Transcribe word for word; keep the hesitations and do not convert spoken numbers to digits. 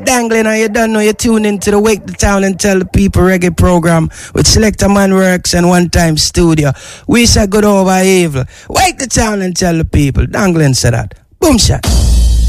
Dangling, and you don't know, you tune into the Wake the Town and Tell the People reggae program with Selector Man Works and One Time Studio. We shall good over evil. Wake the town and tell the people. Dangling said that. Boom shot.